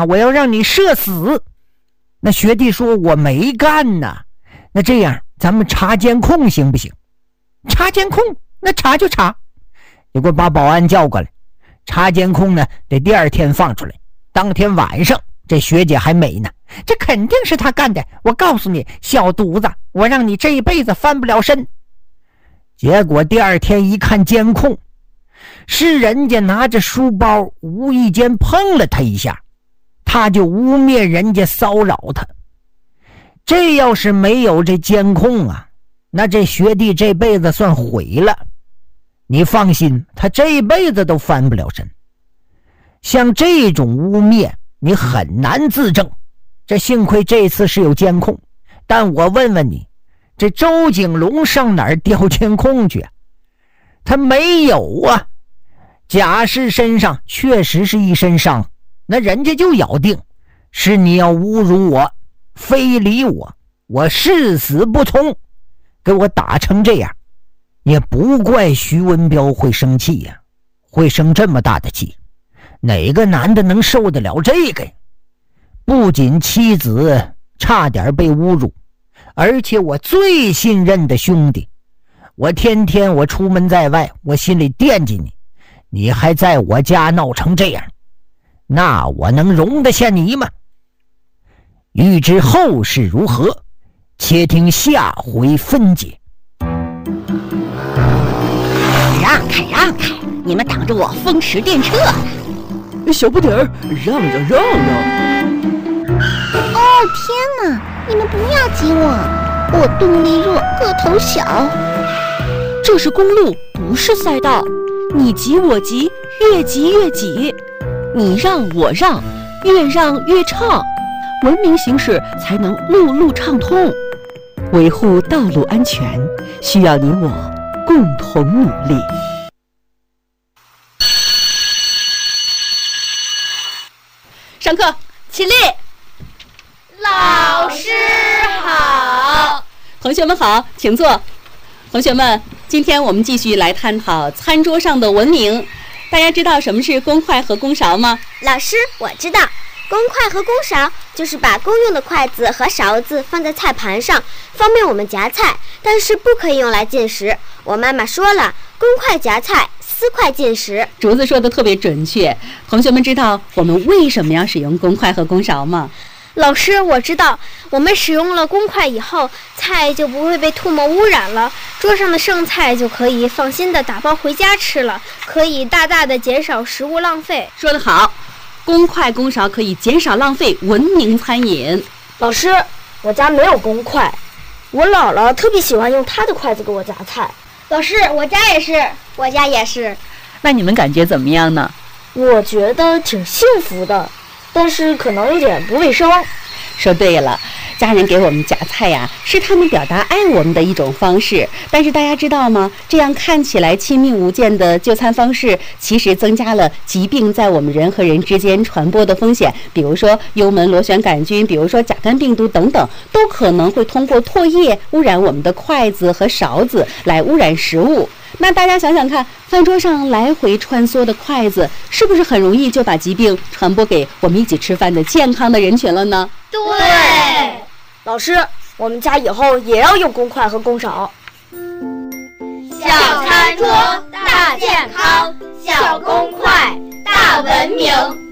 啊，我要让你社死。那学弟说我没干呐。那这样咱们查监控行不行？查监控？那查就查。结果把保安叫过来，查监控呢得第二天放出来。当天晚上这学姐还美呢，这肯定是她干的，我告诉你小犊子，我让你这一辈子翻不了身。结果第二天一看监控，是人家拿着书包无意间碰了他一下，他就污蔑人家骚扰他。这要是没有这监控啊，那这学弟这辈子算毁了。你放心，他这辈子都翻不了身。像这种污蔑你很难自证，这幸亏这次是有监控。但我问问你，这周景龙上哪儿调监控去？他没有啊。贾氏身上确实是一身伤，那人家就咬定是你要侮辱我，非礼我，我誓死不从，给我打成这样。也不怪徐文彪会生气呀，会生这么大的气，哪个男的能受得了这个呀？不仅妻子差点被侮辱，而且我最信任的兄弟，我天天我出门在外，我心里惦记你，你还在我家闹成这样，那我能容得下你吗？欲知后事如何，且听下回分解。 让开让开，你们挡着我风驰电掣呢。 小不点儿，让让让让。 哦天哪，你们不要挤我，我动力弱，个头小。 这是公路，不是赛道，你挤我挤，越挤越挤，你让我让，越让越畅，文明行驶才能路路畅通。维护道路安全，需要你我共同努力。 上课起立。 老师好。 同学们好，请坐。同学们，今天我们继续来探讨餐桌上的文明。大家知道什么是公筷和公勺吗？ 老师，我知道，公筷和公勺就是把公用的筷子和勺子放在菜盘上，方便我们夹菜，但是不可以用来进食。我妈妈说了，公筷夹菜，私筷进食。 竹子说的特别准确。同学们知道我们为什么要使用公筷和公勺吗？ 老师，我知道，我们使用了公筷以后，菜就不会被唾沫污染了，桌上的剩菜就可以放心的打包回家吃了，可以大大的减少食物浪费。 说得好，公筷公勺可以减少浪费，文明餐饮。 老师，我家没有公筷，我姥姥特别喜欢用她的筷子给我夹菜。 老师，我家也是， 我家也是。 那你们感觉怎么样呢？ 我觉得挺幸福的，但是可能有点不卫生。 说对了，家人给我们夹菜呀，是他们表达爱我们的一种方式。但是大家知道吗？这样看起来亲密无间的就餐方式，其实增加了疾病在我们人和人之间传播的风险。比如说幽门螺旋杆菌，比如说甲肝病毒等等，都可能会通过唾液污染我们的筷子和勺子，来污染食物。那大家想想看，饭桌上来回穿梭的筷子，是不是很容易就把疾病传播给我们一起吃饭的健康的人群了呢？ 对。 老师，我们家以后也要用公筷和公勺。 小餐桌大健康，小公筷大文明。